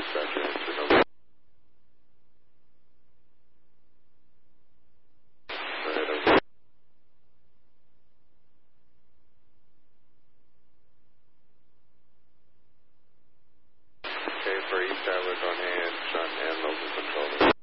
Dispatcher, answer number. Go ahead, over. Okay, for East Atlas on hand, local controller.